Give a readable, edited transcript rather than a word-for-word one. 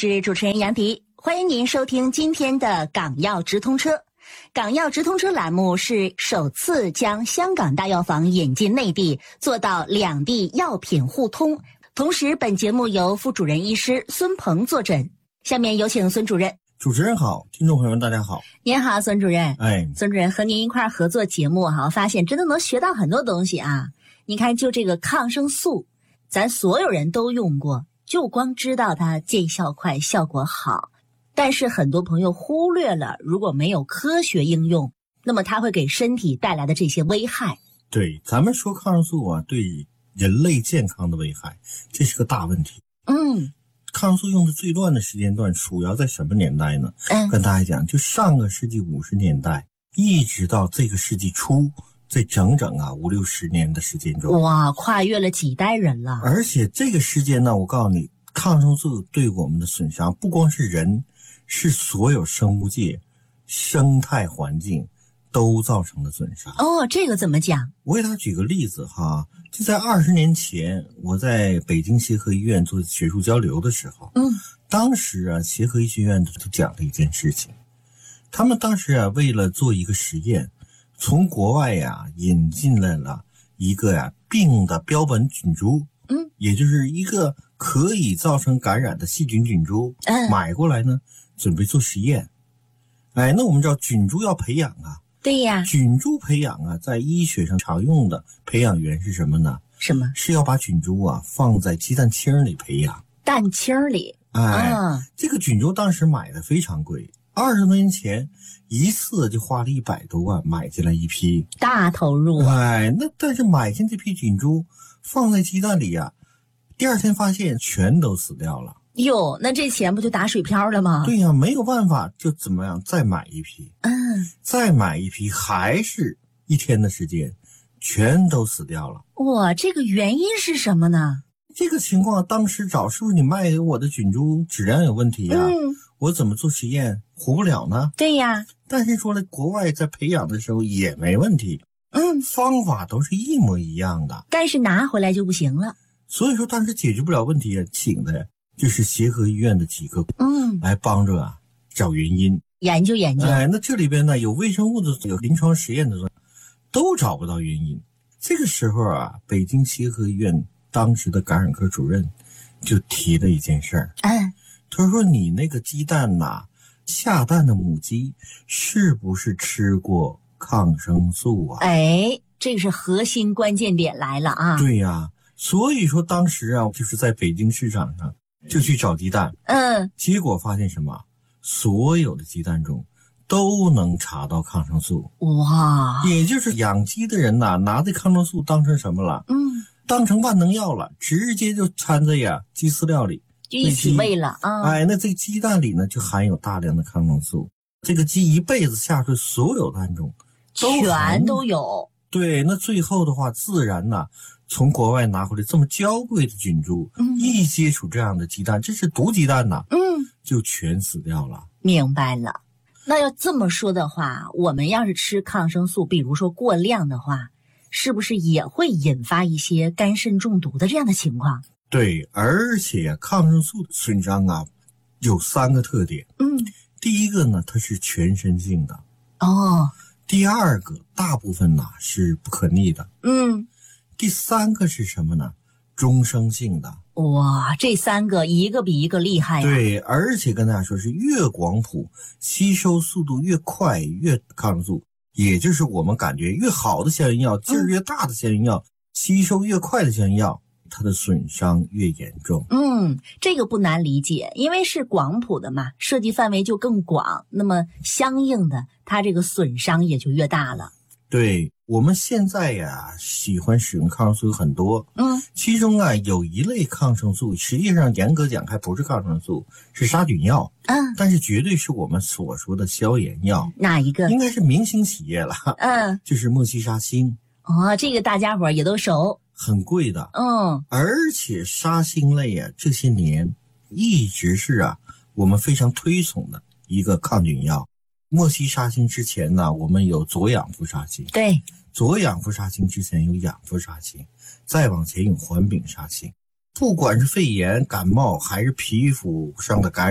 是主持人杨迪，欢迎您收听今天的港药直通车。港药直通车栏目是首次将香港大药房引进内地，做到两地药品互通。同时，本节目由副主任医师孙鹏坐诊。下面有请孙主任。 主持人好，听众朋友们大家好。 您好，孙主任。孙主任和您一块合作节目哈，发现真的能学到很多东西啊。你看，就这个抗生素，咱所有人都用过，就光知道它见效快，效果好。但是很多朋友忽略了，如果没有科学应用，那么它会给身体带来的这些危害。 对，咱们说抗生素啊，对人类健康的危害，这是个大问题。抗生素用的最乱的时间段主要在什么年代呢？跟大家讲，就上个世纪50年代一直到这个世纪初，这整整50-60年的时间中， 哇，跨越了几代人了。 而且这个时间呢，我告诉你，抗生素对我们的损伤不光是人，是所有生物界、生态环境都造成了损伤。 这个怎么讲？ 我给大家举个例子哈，就在20年前，我在北京协和医院做学术交流的时候，当时啊，协和医学院就讲了一件事情，他们当时啊，为了做一个实验，从国外引进来了一个病的标本菌株，也就是一个可以造成感染的细菌菌株，买过来呢，准备做实验。那我们知道菌株要培养啊。 对呀， 菌株培养啊，在医学上常用的培养源是什么呢？什么？是要把菌株放在鸡蛋清里培养。蛋清里？这个菌株当时买的非常贵，20多年前一次就花了100多万买进来一批， 大投入。 那但是买进这批菌株放在鸡蛋里第二天发现全都死掉了。 哟，那这钱不就打水漂了吗？ 对呀，没有办法，就怎么样，再买一批，再买一批，还是1天的时间，全都死掉了。 哇，这个原因是什么呢？ 这个情况当时找，是不是你卖给我的菌株质量有问题呀？我怎么做实验活不了呢？对呀。但是说了，国外在培养的时候也没问题，方法都是一模一样的，但是拿回来就不行了。所以说当时解决不了问题，请的就是协和医院的几个来帮着找原因，研究。那这里边呢，有微生物的，有临床实验的，都找不到原因。这个时候北京协和医院当时的感染科主任就提了一件事儿，他说你那个鸡蛋下蛋的母鸡是不是吃过抗生素这个是核心关键点来了啊。 对呀，所以说当时就是在北京市场上就去找鸡蛋，结果发现什么？所有的鸡蛋中都能查到抗生素。哇！也就是养鸡的人拿这抗生素当成什么了？当成万能药了，直接就掺在鸡饲料里，就一起喂了那这个鸡蛋里呢，就含有大量的抗生素。这个鸡一辈子下出所有蛋中，全都有。对，那最后的话，自然从国外拿回来这么娇贵的菌株，一接触这样的鸡蛋，这是毒鸡蛋就全死掉了。明白了。那要这么说的话，我们要是吃抗生素，比如说过量的话，是不是也会引发一些肝肾中毒的这样的情况？对，而且抗生素的损伤有3个特点。第一个呢，它是全身性的。第二个，大部分是不可逆的。第3个是什么呢？终生性的。哇，这3个一个比一个厉害对，而且跟大家说是越广谱，吸收速度越快，越抗生素，也就是我们感觉越好的消炎药，劲儿越大的消炎药，吸收越快的消炎药，它的损伤越严重。这个不难理解，因为是广谱的嘛，涉及范围就更广，那么相应的它这个损伤也就越大了。对，我们现在喜欢使用抗生素有很多，其中有一类抗生素，实际上严格讲还不是抗生素，是杀菌药，但是绝对是我们所说的消炎药。哪一个？应该是明星企业了，就是莫西沙星。这个大家伙也都熟，很贵的，而且沙星类这些年一直是我们非常推崇的一个抗菌药。莫西沙星之前我们有左氧氟沙星，对，左氧氟沙星之前有氧氟沙星，再往前有环丙沙星。不管是肺炎、感冒还是皮肤上的感染，